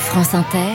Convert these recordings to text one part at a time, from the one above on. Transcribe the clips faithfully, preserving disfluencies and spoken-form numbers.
France Inter,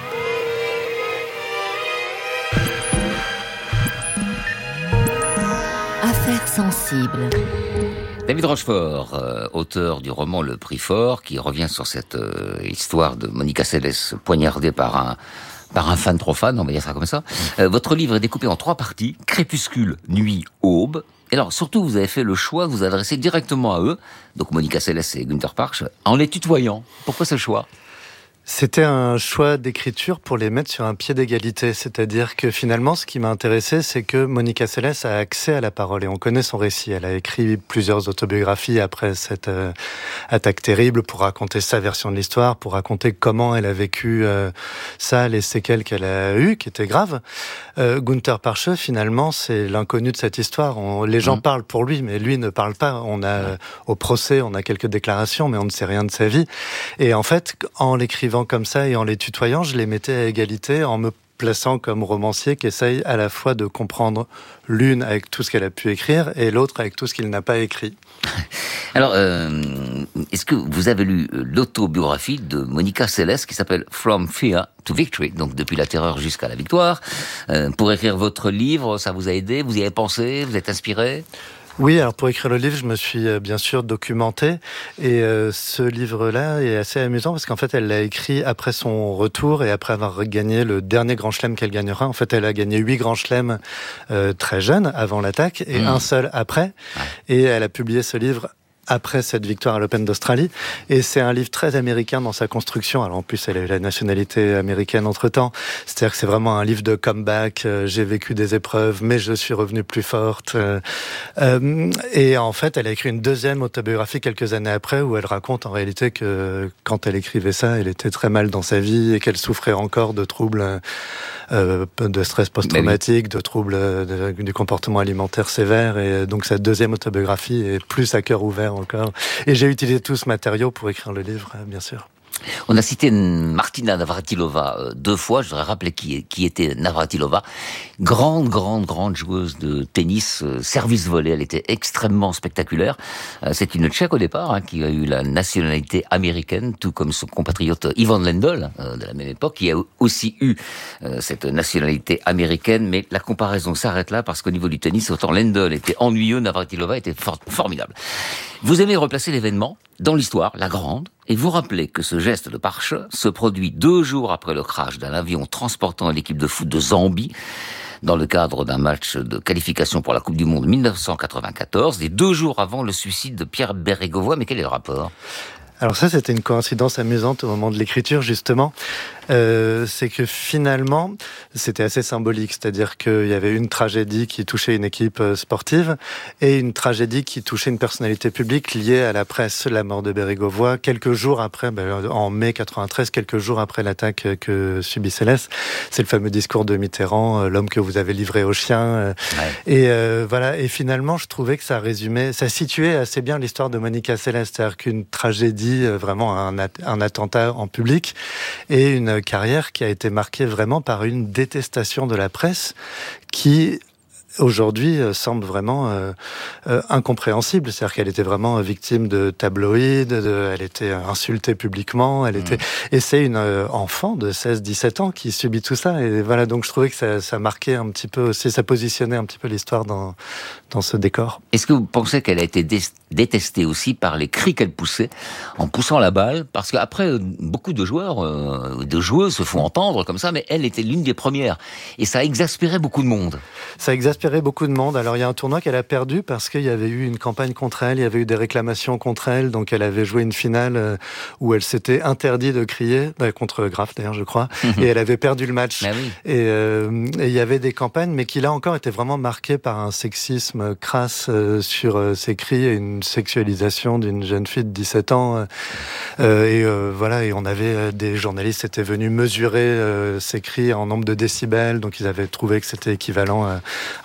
Affaires sensibles. David Rochefort, euh, auteur du roman Le Prix Fort, qui revient sur cette euh, histoire de Monica Seles poignardée par un par un fan trop fan, on va dire ça comme ça. Euh, votre livre est découpé en trois parties: crépuscule, nuit, aube. Et alors, surtout, vous avez fait le choix de vous adresser directement à eux, donc Monica Seles et Günther Parche, en les tutoyant. Pourquoi ce choix ? C'était un choix d'écriture pour les mettre sur un pied d'égalité. C'est-à-dire que finalement, ce qui m'a intéressé, c'est que Monica Seles a accès à la parole et on connaît son récit. Elle a écrit plusieurs autobiographies après cette euh, attaque terrible pour raconter sa version de l'histoire, pour raconter comment elle a vécu euh, ça, les séquelles qu'elle a eues, qui étaient graves. Euh, Günther Parche, finalement, c'est l'inconnu de cette histoire. On, les gens mmh. parlent pour lui, mais lui ne parle pas. On a, ouais. Au procès, on a quelques déclarations, mais on ne sait rien de sa vie. Et en fait, en l'écrivant comme ça et en les tutoyant, je les mettais à égalité en me plaçant comme romancier qui essaye à la fois de comprendre l'une avec tout ce qu'elle a pu écrire et l'autre avec tout ce qu'il n'a pas écrit. Alors, euh, est-ce que vous avez lu l'autobiographie de Monica Seles qui s'appelle From Fear to Victory, donc depuis la terreur jusqu'à la victoire. Euh, pour écrire votre livre, ça vous a aidé? Vous y avez pensé? Vous êtes inspiré? Oui, alors pour écrire le livre, je me suis euh, bien sûr documenté et euh, ce livre-là est assez amusant parce qu'en fait, elle l'a écrit après son retour et après avoir gagné le dernier grand chelem qu'elle gagnera. En fait, elle a gagné huit grands chelems euh, très jeune, avant l'attaque, et mmh. un seul après. Ouais. Et elle a publié ce livre après cette victoire à l'Open d'Australie. Et c'est un livre très américain dans sa construction. Alors en plus, elle a eu la nationalité américaine entre-temps. C'est-à-dire que c'est vraiment un livre de comeback. Euh, j'ai vécu des épreuves, mais je suis revenue plus forte. Euh, euh, et en fait, elle a écrit une deuxième autobiographie quelques années après où elle raconte en réalité que quand elle écrivait ça, elle était très mal dans sa vie et qu'elle souffrait encore de troubles euh, de stress post-traumatique, de troubles de, du comportement alimentaire sévère. Et donc sa deuxième autobiographie est plus à cœur ouvert encore. Et j'ai utilisé tout ce matériau pour écrire le livre, bien sûr. On a cité Martina Navratilova euh, deux fois. Je voudrais rappeler qui, qui était Navratilova. Grande, grande, grande joueuse de tennis, euh, service volé. Elle était extrêmement spectaculaire. Euh, c'est une Tchèque au départ, hein, qui a eu la nationalité américaine, tout comme son compatriote Ivan Lendl, euh, de la même époque, qui a aussi eu euh, cette nationalité américaine. Mais la comparaison s'arrête là, parce qu'au niveau du tennis, autant Lendl était ennuyeux, Navratilova était for- formidable. Vous aimez replacer l'événement dans l'histoire, la grande, et vous rappelez que ce geste de Parche se produit deux jours après le crash d'un avion transportant l'équipe de foot de Zambie, dans le cadre d'un match de qualification pour la Coupe du Monde dix-neuf cent quatre-vingt-quatorze, et deux jours avant le suicide de Pierre Bérégovoy. Mais quel est le rapport ? Alors ça, c'était une coïncidence amusante au moment de l'écriture, justement. Euh, c'est que finalement, c'était assez symbolique. C'est-à-dire qu'il y avait une tragédie qui touchait une équipe sportive et une tragédie qui touchait une personnalité publique liée à la presse, la mort de Bérégovoy, quelques jours après, ben, en mai quatre-vingt-treize, quelques jours après l'attaque que subit Seles. C'est le fameux discours de Mitterrand, l'homme que vous avez livré aux chiens. Ouais. Et euh, voilà. Et finalement, je trouvais que ça résumait, ça situait assez bien l'histoire de Monica Seles. C'est-à-dire qu'une tragédie, vraiment un, att- un attentat en public et une carrière qui a été marquée vraiment par une détestation de la presse qui aujourd'hui semble vraiment euh, euh, incompréhensible. C'est-à-dire qu'elle était vraiment victime de tabloïds, de, elle était insultée publiquement, elle était, mmh. et c'est une euh, enfant de seize dix-sept ans qui subit tout ça. Et voilà, donc je trouvais que ça, ça marquait un petit peu aussi, ça positionnait un petit peu l'histoire dans, dans ce décor. Est-ce que vous pensez qu'elle a été dé- détestée aussi par les cris qu'elle poussait en poussant la balle? Parce qu'après, beaucoup de joueurs, euh, de joueuses se font entendre comme ça, mais elle était l'une des premières. Et ça a exaspéré beaucoup de monde. Ça exaspérait beaucoup de monde. Alors il y a un tournoi qu'elle a perdu parce qu'il y avait eu une campagne contre elle, il y avait eu des réclamations contre elle, donc elle avait joué une finale où elle s'était interdit de crier, bah, contre Graf d'ailleurs je crois, et elle avait perdu le match. Ah oui. Et, euh, et il y avait des campagnes, mais qui là encore étaient vraiment marquées par un sexisme crasse euh, sur euh, ses cris et une sexualisation d'une jeune fille de dix-sept ans. Euh, et euh, voilà, et on avait euh, des journalistes étaient venus mesurer euh, ses cris en nombre de décibels, donc ils avaient trouvé que c'était équivalent à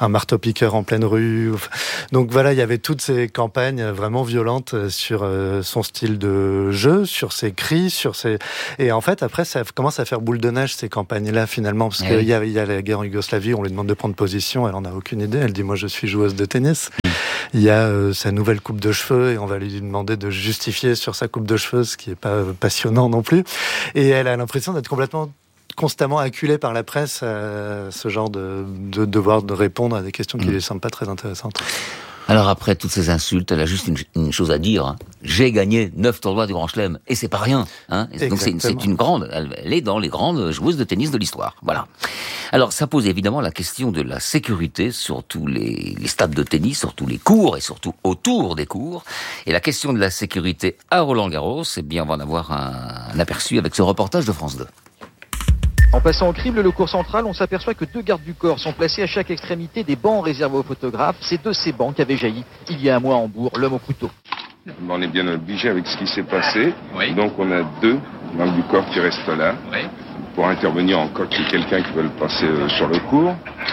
un marteau-piqueur en pleine rue. Donc voilà, il y avait toutes ces campagnes vraiment violentes sur euh, son style de jeu, sur ses cris, sur ses... Et en fait, après, ça commence à faire boule de neige, ces campagnes-là, finalement, parce qu'il oui. y, a, il y a la guerre en Yougoslavie, on lui demande de prendre position, elle en a aucune idée, elle dit « moi, je suis joueuse de tennis ». Il y a euh, sa nouvelle coupe de cheveux et on va lui demander de justifier sur sa coupe de cheveux, ce qui n'est pas euh, passionnant non plus. Et elle a l'impression d'être complètement, constamment acculée par la presse à ce genre de, de devoir de répondre à des questions qui ne mmh. lui semblent pas très intéressantes. Alors après toutes ces insultes, elle a juste une, une chose à dire. Hein. J'ai gagné neuf tournois du Grand Chelem et c'est pas rien. Hein. Donc c'est une, c'est une grande, elle, elle est dans les grandes joueuses de tennis de l'histoire. Voilà. Alors ça pose évidemment la question de la sécurité sur tous les, les stades de tennis, sur tous les cours et surtout autour des cours. Et la question de la sécurité à Roland-Garros, eh bien on va en avoir un, un aperçu avec ce reportage de France deux. En passant au crible le cours central, on s'aperçoit que deux gardes du corps sont placés à chaque extrémité des bancs réservés aux photographes. C'est de ces bancs qu'avait jailli il y a un mois à Hambourg l'homme au couteau. On est bien obligé avec ce qui s'est passé. Oui. Donc on a deux membres du corps qui restent là oui. pour intervenir en cas qu'il y ait quelqu'un qui veut passer euh, sur le cours.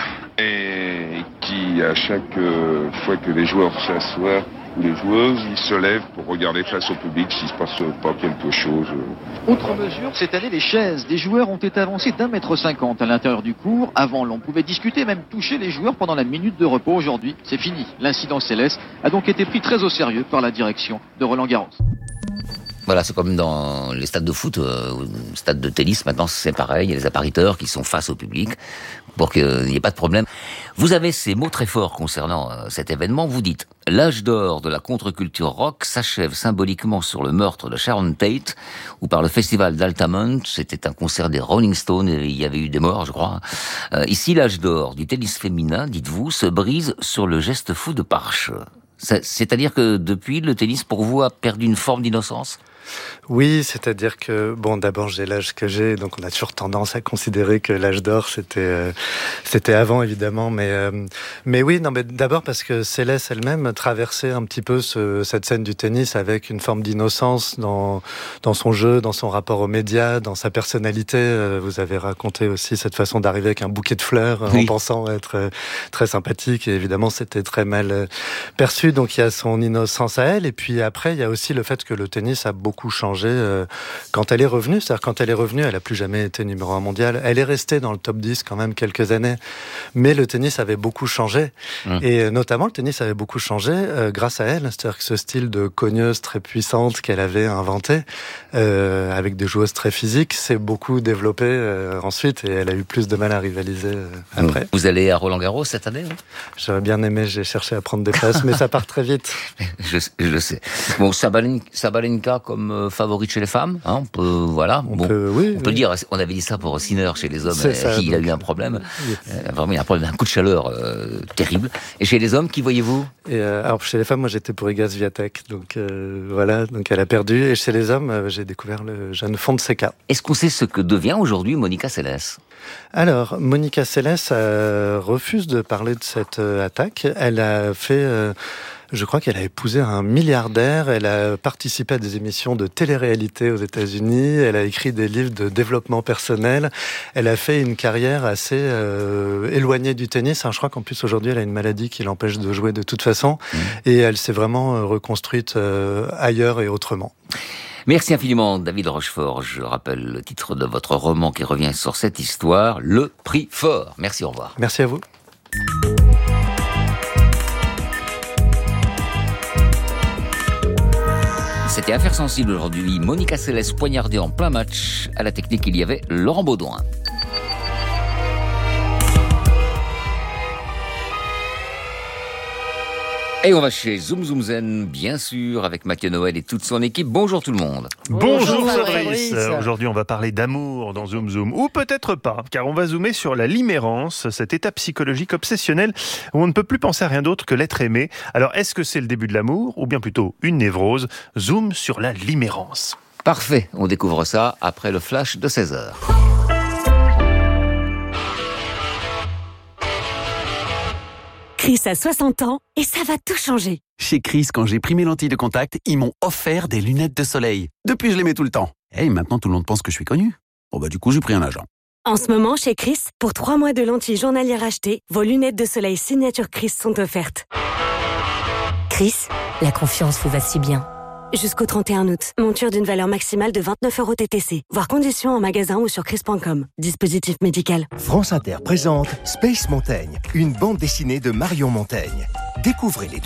Et qui, à chaque euh, fois que les joueurs s'assoient, les joueuses, ils se lèvent pour regarder face au public s'il se passe pas quelque chose. Autre mesure, cette année, les chaises des joueurs ont été avancées d'un mètre cinquante à l'intérieur du cours. Avant, l'on pouvait discuter, même toucher les joueurs pendant la minute de repos. Aujourd'hui, c'est fini. L'incident Céleste a donc été pris très au sérieux par la direction de Roland-Garros. Voilà, c'est comme dans les stades de foot, euh, stades de tennis, maintenant c'est pareil, il y a les appariteurs qui sont face au public pour qu'il n'y ait pas de problème. Vous avez ces mots très forts concernant euh, cet événement, vous dites « L'âge d'or de la contre-culture rock s'achève symboliquement sur le meurtre de Sharon Tate ou par le festival d'Altamont, c'était un concert des Rolling Stones et il y avait eu des morts, je crois. Euh, ici, l'âge d'or du tennis féminin, dites-vous, se brise sur le geste fou de Parche. C'est-à-dire que depuis, le tennis, pour vous, a perdu une forme d'innocence ? Oui, c'est-à-dire que, bon, d'abord, j'ai l'âge que j'ai, donc on a toujours tendance à considérer que l'âge d'or, c'était euh, c'était avant, évidemment, mais euh, mais oui, non, mais d'abord parce que Céleste elle-même traversait un petit peu ce, cette scène du tennis avec une forme d'innocence dans dans son jeu, dans son rapport aux médias, dans sa personnalité. Vous avez raconté aussi cette façon d'arriver avec un bouquet de fleurs, oui. en pensant être très sympathique, et évidemment, c'était très mal perçu, donc il y a son innocence à elle, et puis après, il y a aussi le fait que le tennis a beaucoup changé euh, quand elle est revenue. C'est-à-dire quand elle est revenue, elle a plus jamais été numéro un mondial. Elle est restée dans le top dix quand même quelques années. Mais le tennis avait beaucoup changé. Mmh. Et notamment, le tennis avait beaucoup changé euh, grâce à elle. C'est-à-dire que ce style de cogneuse très puissante qu'elle avait inventé, euh, avec des joueuses très physiques, s'est beaucoup développé euh, ensuite et elle a eu plus de mal à rivaliser euh, après. Vous allez à Roland-Garros cette année, hein? J'aurais bien aimé, j'ai cherché à prendre des places, mais ça part très vite. je, je sais. Bon, Sabalenka, Sabalenka comme euh, favorite chez les femmes, hein, on peut, voilà. On bon, peut, oui. On peut oui. dire, on avait dit ça pour Sinner chez les hommes, C'est ça, qui donc, a eu un problème. Oui. Euh, vraiment, il y a un problème, un coup de chaleur euh, terrible. Et chez les hommes, qui voyez-vous? Et euh, alors chez les femmes, moi j'étais pour Iga Swiatek, donc euh, voilà, donc elle a perdu. Et chez les hommes, euh, j'ai découvert le jeune Fonseca. Est-ce qu'on sait ce que devient aujourd'hui Monica Seles? Alors, Monica Seles euh, refuse de parler de cette euh, attaque. Elle a fait... Euh, Je crois qu'elle a épousé un milliardaire, elle a participé à des émissions de télé-réalité aux États-Unis, elle a écrit des livres de développement personnel, elle a fait une carrière assez euh, éloignée du tennis. Je crois qu'en plus aujourd'hui elle a une maladie qui l'empêche de jouer de toute façon, mmh. et elle s'est vraiment reconstruite euh, ailleurs et autrement. Merci infiniment David Rochefort. Je rappelle le titre de votre roman qui revient sur cette histoire, Le Prix Fort. Merci, au revoir. Merci à vous. C'était Affaires sensibles aujourd'hui. Monica Seles poignardée en plein match. À la technique, il y avait Laurent Baudouin. Et on va chez Zoom Zoom Zen, bien sûr, avec Mathieu Noël et toute son équipe. Bonjour tout le monde. Bonjour, Bonjour Fabrice. Fabrice. Aujourd'hui, on va parler d'amour dans Zoom Zoom. Ou peut-être pas, car on va zoomer sur la limérance, cet état psychologique obsessionnel où on ne peut plus penser à rien d'autre que l'être aimé. Alors, est-ce que c'est le début de l'amour, ou bien plutôt une névrose? Zoom sur la limérance. Parfait, on découvre ça après le flash de seize heures. Chris a soixante ans et ça va tout changer. Chez Chris, quand j'ai pris mes lentilles de contact, ils m'ont offert des lunettes de soleil. Depuis, je les mets tout le temps. Et hey, maintenant, tout le monde pense que je suis connu. Bon bah du coup, j'ai pris un agent. En ce moment, chez Chris, pour trois mois de lentilles journalières achetées, vos lunettes de soleil signature Chris sont offertes. Chris, la confiance vous va si bien. Jusqu'au trente et un août. Monture d'une valeur maximale de vingt-neuf euros T T C. Voir conditions en magasin ou sur chris point com. Dispositif médical. France Inter présente Space Montaigne, une bande dessinée de Marion Montaigne. Découvrez les